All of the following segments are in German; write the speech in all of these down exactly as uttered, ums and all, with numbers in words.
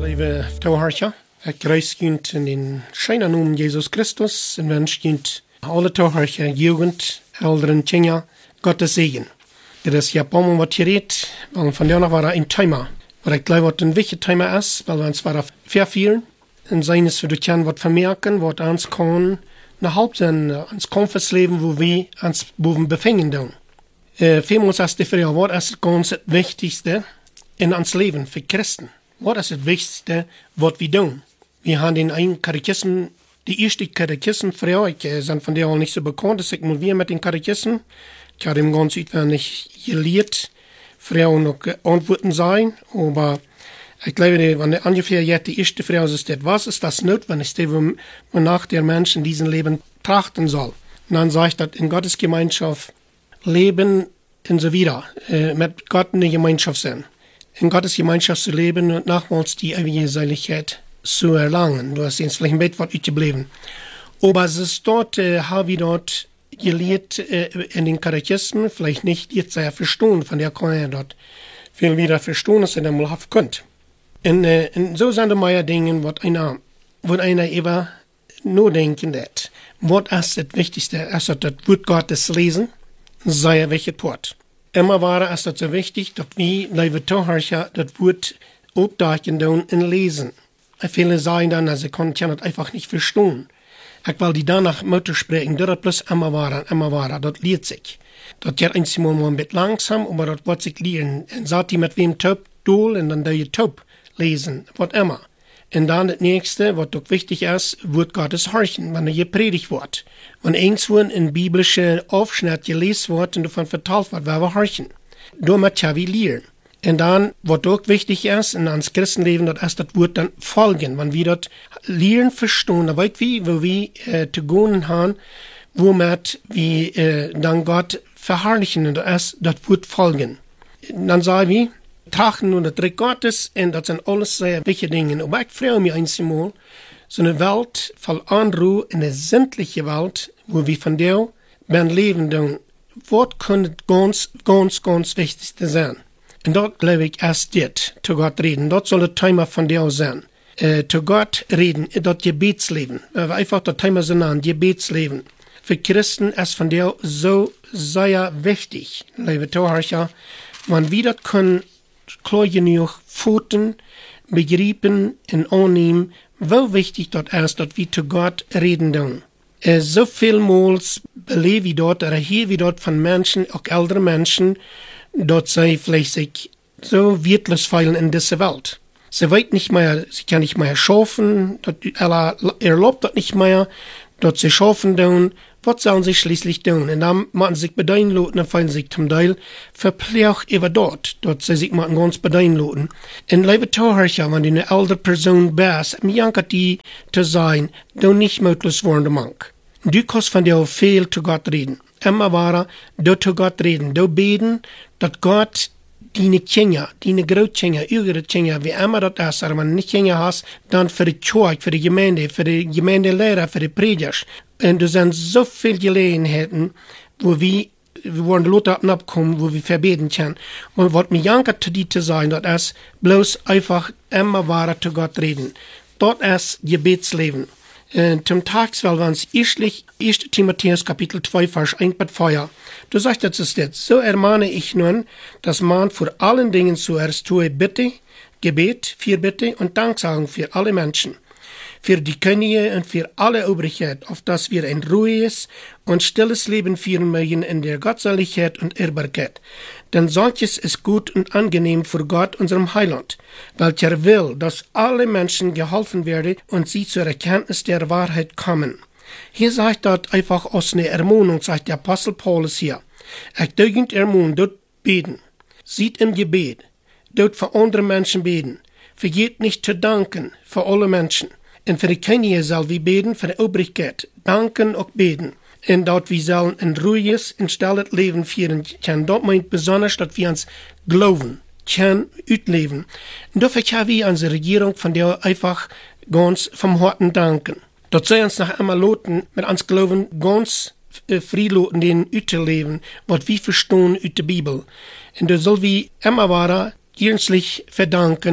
Lieve toehoortje, ik reis junt in den schijne naam Jesus Christus en wens junt alle toehoortje, jeugd, ouderen, kinderen, Gottes Segen. Er is ja paar Mal wat geredet, weil von der noch war ein Thema. Wat ik glaube, wat een wichtig Thema is, weil wir uns war vervielen. En zijn is wir durch wat vermerken, wat uns kann, eine Hauptsinn, ans Konfersleben, wo wir uns boven befangen doen. Uh, Vielmals als die Frage, wat is het ganz het wichtigste in ons leven voor Christen? Wat is het wichtigste wat we doen? Wir haben den einen Katechismus, die erste Katechismus-Frage, ich sind von der auch nicht so bekannt, dass ich mal wieder mit den Katechismen, ich habe ihm ganz auswendig gelehrt, Frauen noch antworten sein, aber ich glaube, wenn der ungefähr jetzt die erste Frage ist, was ist das Notwendigste, wonach der Mensch in diesem Leben trachten soll? Und dann sage ich, dass in Gottes Gemeinschaft leben und so wieder, äh, mit Gott in der Gemeinschaft sein. In Gottes Gemeinschaft zu leben und nachmals die ewige Seligkeit zu erlangen. Du hast jetzt vielleicht ein bisschen was übrig. Aber es ist dort, äh, habe ich dort gelehrt äh, in den Katechismen, vielleicht nicht jetzt sehr verstehen, von der kann er dort viel wieder verstehen, als er dann mal haben könnt. Und, äh, und so sind die Dinge, was einer, was einer immer nur denken wird. Was ist das Wichtigste? Also das Wort Gottes lesen, sei er welches Wort. Immer war es das so wichtig, dass wir, liebe Zuhörer, das Wort aufdachen und lesen. Viele sagen dann, also, ich kann das einfach nicht verstehen. Ich will die danach Mutter sprechen, das plus immer war, immer war, das liert sich. Das geht einmal ein bisschen langsam, aber das wird sich lernen. Und sagt die mit wem Taub, Dol, und dann die Taub lesen, was immer. Und dann das nächste, was doch wichtig ist, wird Gottes horchen, wenn er gepredigt wird. Wenn eins wird in biblische Aufschnitt gelesen wird und davon vertalt wird, werden wir horchen. Damit ja wir lernen. Und dann, was auch wichtig ist, in uns Christenleben, das ist, das wird dann folgen. Wenn wir das lernen, verstehen, dann weit wie, wo wir äh, zu gehen haben, womit wir äh, dann Gott verherrlichen, und das, das wird folgen. Dann sagen wir, trachten und das Reich Gottes, und das sind alles sehr wichtige Dinge. Aber ich freue mich einmal, so eine Welt voll Anruhe, eine sämtliche Welt, wo wir von der werden leben, dann, was könnte ganz, ganz, ganz wichtigste sein? Und dort glaube ich erst dit, zu Gott reden. Dort soll das Thema von dir sein. Äh, zu Gott reden, dort Gebetsleben. Äh, einfach das Thema so an, Gebetsleben. Für Christen ist von dir so sehr wichtig, liebe Zuhörer, wenn wir das können, klar genug Pfoten, begreifen und annehmen, wie wichtig das ist, dass wir zu Gott reden tun. Äh, so vielmals belebe ich dort, oder hier wie dort von Menschen, auch ältere Menschen, dort sie vielleicht sich so wertlos fühlen in dieser Welt. Sie weiß nicht mehr, sie kann nicht mehr schaffen, er erlaubt das nicht mehr, dort sie schaffen tun, was sollen sie schließlich tun? Und dann machen sie sich bedeuten lassen, dann fallen sie sich zum Teil verpflichtet über dort, dort sie sich machen ganz bedeuten lassen. Und liebe Zuhörer, wenn du eine ältere Person bist, mir jankert die zu sein, du nicht möglich worden mag. Du kannst von dir viel zu Gott reden. Immer war du zu Gott reden, du beten, dass Gott deine Kinder, deine Großkinder, ihre Kinder, wie immer das ist, aber wenn du nicht Kinder hast, dann für die Kirche, für die Gemeinde, für die Gemeindelehrer, für die Prediger. Und es sind so viele Gelegenheiten, wo wir, wir wollen Leute abkommen, wo wir verbeten können. Und was mir jankert zu dir zu sein, das ist bloß einfach immer wahr zu Gott reden. Dort ist Gebetsleben. Äh, zum Tagswell waren es erstlich erster Timotheus Kapitel zwei, Vers eins bis vier. Du sagst, das ist jetzt, so ermahne ich nun, dass man vor allen Dingen zuerst tue Bitte, Gebet, Fürbitte und Danksagung für alle Menschen, für die Könige und für alle Obrigkeit, auf dass wir ein ruhiges und stilles Leben führen mögen in der Gottseligkeit und Ehrbarkeit. Denn solches ist gut und angenehm für Gott, unserem Heiland, welcher will, dass alle Menschen geholfen werden und sie zur Erkenntnis der Wahrheit kommen. Hier sagt dort einfach aus einer Ermahnung, sagt der Apostel Paulus hier. Ich dürgend ermahnen, dort beten. Sieht im Gebet, dort für andere Menschen beten. Vergeht nicht zu danken für alle Menschen. Und für die Könige soll wir beten, für die Obrigkeit, danken und beten. Und dort wir sollen ein ruhiges und stilles Leben führen können. Dort meint besonders, dass wir uns glauben, können, utleben. Und dafür haben wir unsere Regierung von der einfach ganz vom Herzen danken. Dort soll uns noch einmal loten, mit uns glauben, ganz äh, frei loten, den utleben, was wir verstehen aus der Bibel. Und da soll wir immer weiter ernstlich verdanken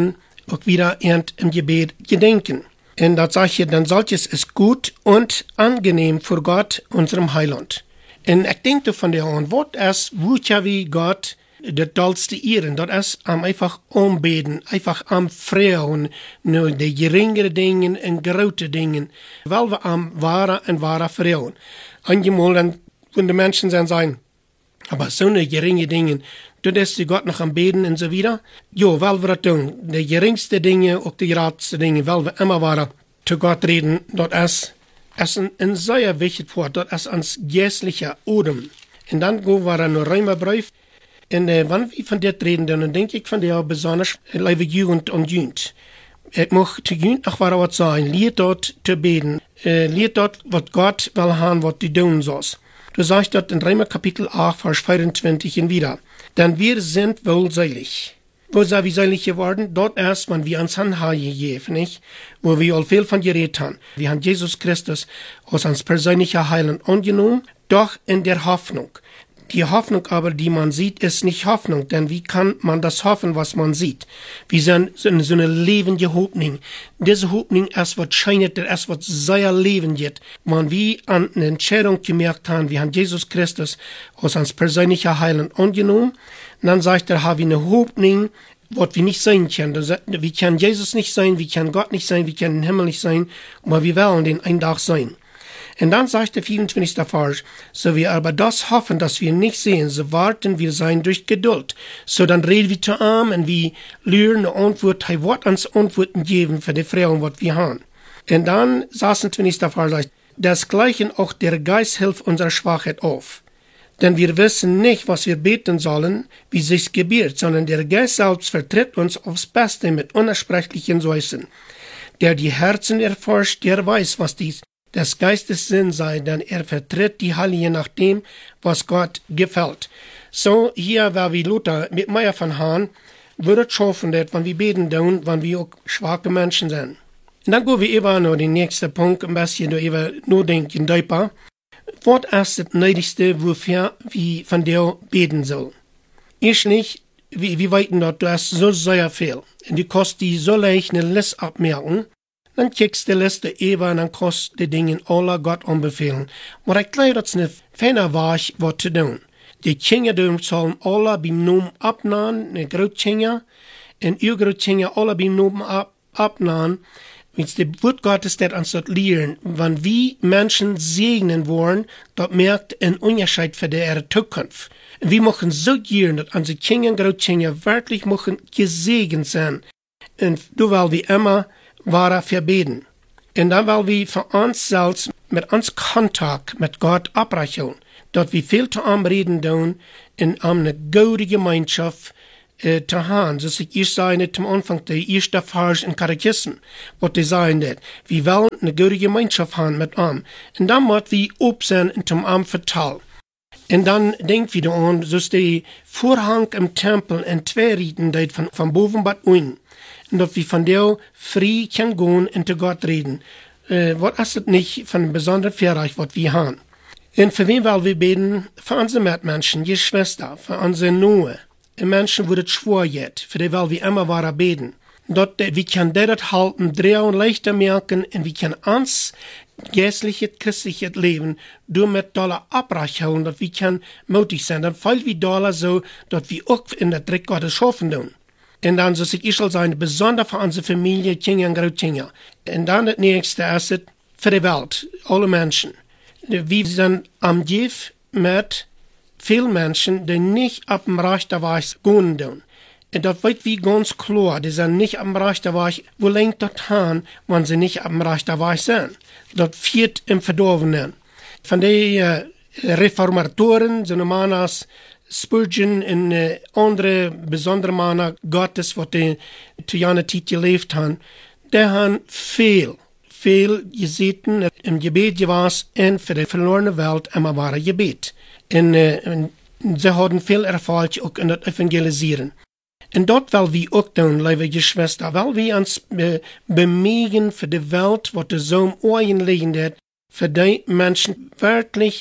auch wieder im Gebet gedenken. Und da sage ich, dann solches ist gut und angenehm für Gott, unserem Heiland. Und ich denke von der Antwort, es wird ja wie Gott das dollste ehren, das ist am einfach anbeten, einfach am Frauen, nur die geringere Dinge und große Dinge, weil wir am wahre und wahre Frauen. Einmal dann, wenn die Menschen dann sagen, aber so eine geringe Dinge, das ist die Gott noch am Beten und so wieder. Jo, weil wir das tun, die geringste Dinge, auch die größte Dinge, weil wir immer waren, zu Gott reden, das ist, ist ein, ein sehr wichtiges Wort, das ist ans geistliche Odem. Und dann go wir nur Römerbrief. Und äh, wenn wir von dir reden, dann denke ich von dir besonders, äh, liebe Jugend und Jugend. Ich möchte Jugend auch was sagen, leert dort zu beten, äh, leert dort, was Gott will haben, was du tun sollst. Du sagst dort in Römer Kapitel acht, Vers vierundzwanzig und wieder. Denn wir sind wohlselig. Wo sind wir selig geworden? Dort erst, wenn wir ans Hand haben gegeben, nicht? Wo wir all viel von geredet haben. Wir haben Jesus Christus als uns persönlicher Heiland angenommen, doch in der Hoffnung. Die Hoffnung aber, die man sieht, ist nicht Hoffnung, denn wie kann man das hoffen, was man sieht? Wir sind so eine lebende Hoffnung. Diese Hoffnung ist, was scheint, ist, was sehr lebend wird. Wenn wir an eine Entscheidung gemerkt haben, wir haben Jesus Christus als uns persönlicher Heiland angenommen, dann sagt er, haben wir eine Hoffnung, was wir nicht sein können. Wir können Jesus nicht sein, wir können Gott nicht sein, wir können den Himmel nicht sein, aber wir wollen den einen Tag sein. Und dann sagt der vierundzwanzigste Vers, so wir aber das hoffen, dass wir nicht sehen, so warten wir sein durch Geduld. So dann reden wir zu ihm und wir lernen eine Antwort, er wird uns Antworten geben für die Fragen, was wir haben. Und dann sechsundzwanzigste Vers sagt, desgleichen auch der Geist hilft unserer Schwachheit auf. Denn wir wissen nicht, was wir beten sollen, wie sich's gebührt, sondern der Geist selbst vertritt uns aufs Beste mit unersprechlichen Seufzen. Der die Herzen erforscht, der weiß, was dies des Geistes Sinn sei, denn er vertritt die Heilige nach dem, was Gott gefällt. So hier, weil wir Luther mit Meier von Hahn, würde es schaffen, dass, wenn wir beten tun, wenn wir auch schwache Menschen sind. Und dann gehen wir über noch den nächsten Punkt, ein bisschen über nur denken, Deiper. Was ist das Nötigste, wofür wir von dir beten sollen? Ich nicht, wir, wir weiten dort, du hast so sehr viel. Und du kannst die so leicht eine Liste abmerken. Dann kickst die Liste über und dann kannst du die Dinge alle Gott anbefehlen. Aber ich glaube, das ist eine feine Wahl, was zu tun. Die Kinder sollen alle beim Namen abnehmen, eine Großkinder, und ihr Großkinder alle beim Namen ab, abnehmen. Wenn die Wort Gottes das uns dort lehren, wenn wir Menschen segnen wollen, das merkt ein Unterschied für ihre Zukunft. Und wir machen so gern, dass unsere Kinder und Großkinder wirklich machen gesegnet sein. Und du weil wir immer wahre verbeten. Und dann weil wir für uns selbst mit uns Kontakt mit Gott abbrechen, dass wir viel zu ihm reden tun, in eine gute Gemeinschaft äh, zu haben. So ich erst sage zum Anfang, der erste Vers im Katechismus, was die sagen das. Wir wollen eine gute Gemeinschaft haben mit ihm. Und dann muss wir ob sein und zum ihm vertrauen. Und dann denkt wieder an, so ist der Vorhang im Tempel in zwei Rieten, der von, von boven bis unten. Und dass wir von der frei können gehen und zu Gott reden. Äh, was ist das nicht von einem besonderen Verreich, was wir haben? Und für wen wollen wir beten? Für unsere Mitmenschen, die Schwester, für unsere Noe. Die Menschen, wo das schwer geht, für die wollen wir immer weiter beten. Dort, wir können das halten, drehen und leichter merken, und wir können uns geistliches, christliches Leben durch mit Dollar abbrechen, dass wir können mutig sein. Dann fallen wir Dollar so, dass wir auch in der Dreck Gottes schaffen tun. Und dann, so ich soll sein, besonders für unsere Familie, Kinder und Großkinder. Und dann das nächste ist für die Welt, alle Menschen. Wir sind am Gift mit vielen Menschen, die nicht ab dem Reich der Weis gehen tun. Und das wird wie ganz klar, die sind nicht am Reich der Weis, wo lenkt das an, wenn sie nicht am Reich der Weis sind. Das führt im Verdorvenen. Von den äh, Reformatoren, so Manas Spurgeon und äh, andere besondere Männer Gottes, was die zu jener Zeit gelebt haben, die haben viel, viel gesehen im Gebet gewesen und für die verlorene Welt immer wahre Gebet. Und, äh, und sie haben viel Erfahrung auch in das Evangelisieren. Und dort wollen wir auch tun, liebe Geschwister, weil wir uns äh, bemühen für die Welt, was der so im Ohren liegen hat, für die Menschen wirklich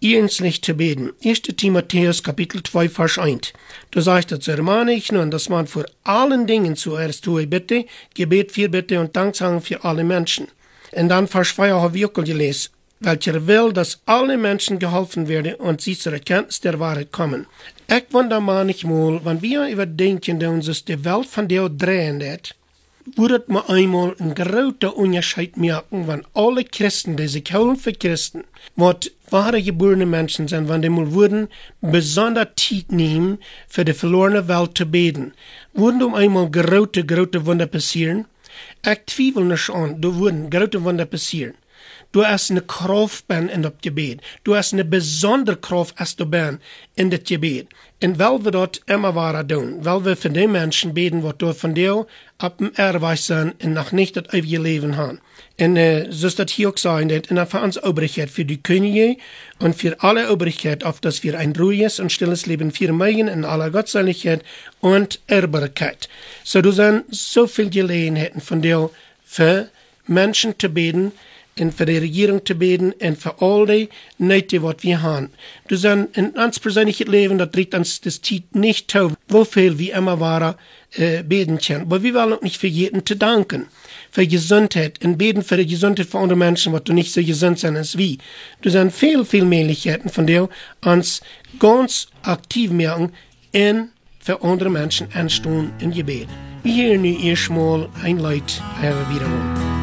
ernstlich zu beten. erster Timotheus Kapitel zwei, Vers eins. Da sagt es, ermahne ich nun, dass man vor allen Dingen zuerst tue Bitte, Gebet, Fürbitte und Danksagen für alle Menschen. Und dann Vers zwei habe ich auch gelesen, welcher will, dass alle Menschen geholfen werden und sie zur Erkenntnis der Wahrheit kommen. Ich wundere manchmal, wenn wir überdenken, dass uns die Welt von der drehen wird, würde man einmal einen großen Unterschied merken, wenn alle Christen, die sich holen für Christen, was wahre geborene Menschen sind, wenn die mal würden besonders Zeit nehmen, für die verlorene Welt zu beten, würden um einmal große, große Wunder passieren. Ich zweifle nicht an, da würden große Wunder passieren. Du hast eine Kraft in das Gebet. Du hast eine besondere Kraft, als du bist in das Gebet. Und weil wir dort immer weiter tun, weil wir für die Menschen beten, die dort von dir ab dem Erde sind und noch nicht das ewige Leben haben. Und äh, so ist das hier auch sein, dass in der Verantwortlichkeit für die Könige und für alle Obrigkeit, auf dass wir ein ruhiges und stilles Leben führen mögen in aller Gottseligkeit und Ehrbarkeit. So du sind so viel Gelegenheiten von dir für Menschen zu beten, und für die Regierung zu beten und für all die Nöte, was wir haben. Du sagst, in uns persönliches Leben, das trägt uns das Zeit nicht zu, wo viel wie immer war, äh, beten können. Aber wir wollen auch nicht für jeden zu danken. Für Gesundheit und beten für die Gesundheit von anderen Menschen, was du nicht so gesund sind als wie. Du sagst, viel, viel Möglichkeiten von dir, uns ganz aktiv machen und für andere Menschen anstehen im Gebet. Wir hören nu erstmal ein Lied, äh, wiederum.